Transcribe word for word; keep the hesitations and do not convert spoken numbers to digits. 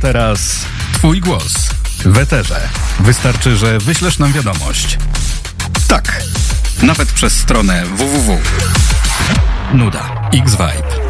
teraz twój głos w eterze. Wystarczy, że wyślesz nam wiadomość. Tak, nawet przez stronę w w w. Nuda X Vibe.